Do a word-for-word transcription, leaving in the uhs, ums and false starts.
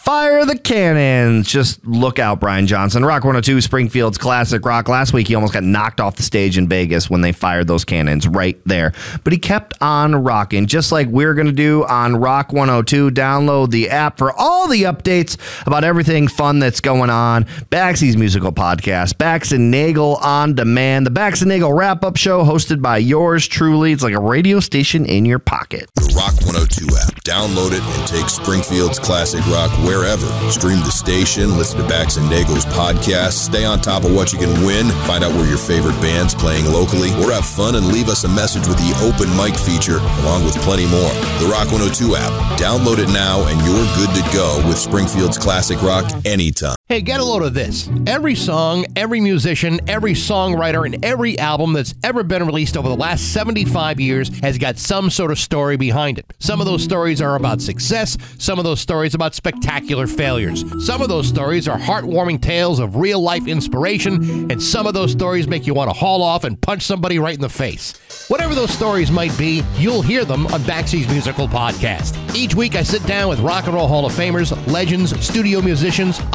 Fire the cannons. Just look out, Brian Johnson. Rock one oh two, Springfield's classic rock. Last week, he almost got knocked off the stage in Vegas when they fired those cannons right there. But he kept on rocking, just like we're going to do on Rock one oh two. Download the app for all the updates about everything fun that's going on. Baxy's musical podcast, Bax and Nagel on Demand. The Bax and Nagel wrap-up show hosted by yours truly. It's like a radio station in your pocket. The Rock one oh two app. Download it and take Springfield's classic rock wherever. Stream the station, listen to Bax and Nagel's podcast, stay on top of what you can win, find out where your favorite band's playing locally, or have fun and leave us a message with the open mic feature, along with plenty more. The Rock one oh two app. Download it now and you're good to go with Springfield's classic rock anytime. Hey, get a load of this. Every song, every musician, every songwriter, and every album that's ever been released over the last seventy-five years has got some sort of story behind it. Some of those stories are about success, some of those stories about spectacular failures. Some of those stories are heartwarming tales of real-life inspiration, and some of those stories make you want to haul off and punch somebody right in the face. Whatever those stories might be, you'll hear them on Baxy's Musical Podcast. Each week I sit down with Rock and Roll Hall of Famers, legends, studio musicians,